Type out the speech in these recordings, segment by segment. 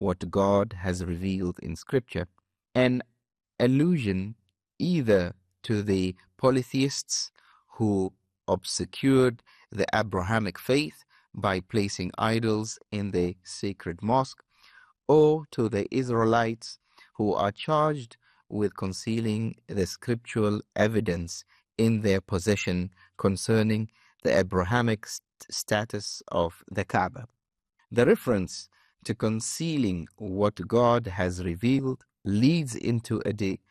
what God has revealed in Scripture, an allusion either to the polytheists who obscured the Abrahamic faith by placing idols in the sacred mosque, or to the Israelites who are charged with concealing the scriptural evidence in their possession concerning the Abrahamic status of the Kaaba. The reference to concealing what God has revealed leads into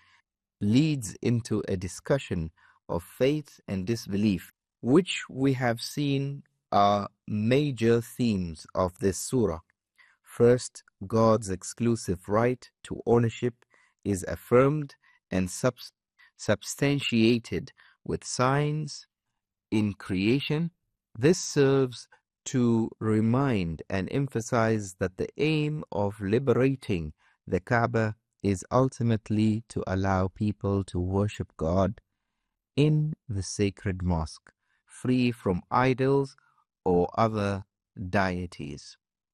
a discussion of faith and disbelief, which we have seen are major themes of this surah. First, God's exclusive right to ownership is affirmed and substantiated with signs in creation. This serves to remind and emphasize that the aim of liberating the Kaaba is ultimately to allow people to worship God in the sacred mosque, free from idols or other deities.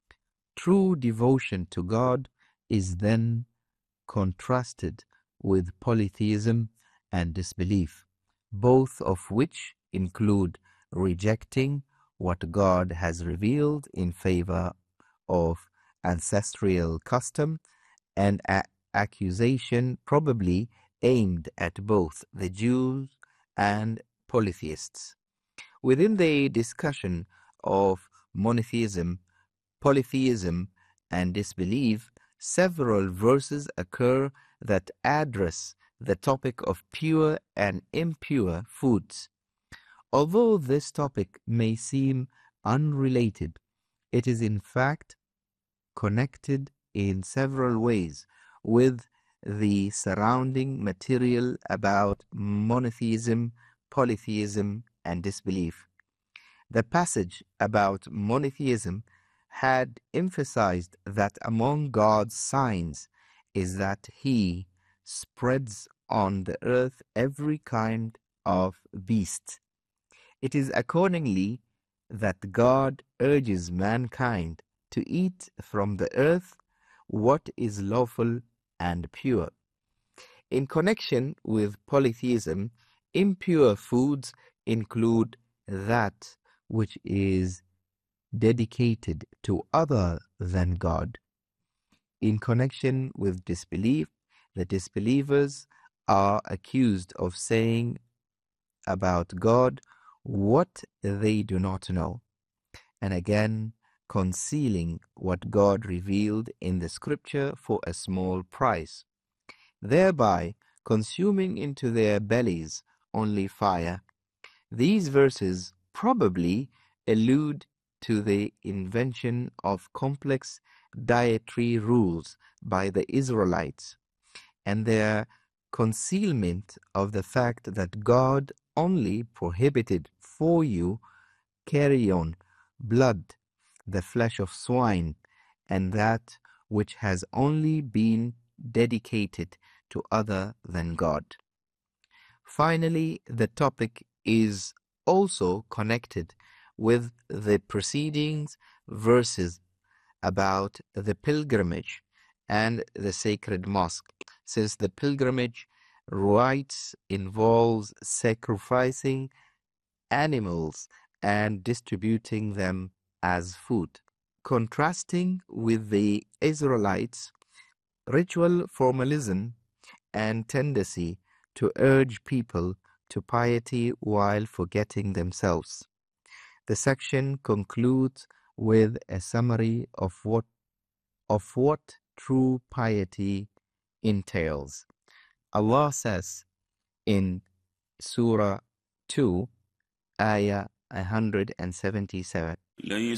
True devotion to God is then contrasted with polytheism and disbelief, both of which include rejecting what God has revealed in favor of ancestral custom and accusation probably aimed at both the Jews and polytheists. Within the discussion of monotheism, polytheism, and disbelief, several verses occur that address the topic of pure and impure foods. Although this topic may seem unrelated, it is in fact connected in several ways with the surrounding material about monotheism, polytheism, and disbelief. The passage about monotheism had emphasized that among God's signs is that He spreads on the earth every kind of beast. It is accordingly that God urges mankind to eat from the earth what is lawful and pure. In connection with polytheism, impure foods include that which is dedicated to other than God. In connection with disbelief, the disbelievers are accused of saying about God what they do not know, and again concealing what God revealed in the scripture for a small price, thereby consuming into their bellies only fire. These verses probably allude to the invention of complex dietary rules by the Israelites and their concealment of the fact that God only prohibited for you carrion, blood, the flesh of swine, and that which has only been dedicated to other than God. Finally, the topic is also connected with the preceding verses about the pilgrimage and the sacred mosque, since the pilgrimage rites involves sacrificing animals and distributing them as food. Contrasting with the Israelites, ritual formalism and tendency to urge people to piety while forgetting themselves. The section concludes with a summary of what true piety entails. Allah says in Surah 2, Ayah 177,